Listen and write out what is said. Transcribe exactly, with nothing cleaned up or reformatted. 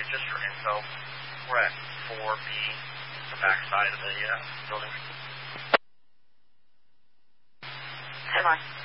just for info, we're at four B, the back side of the uh, building. Ten line.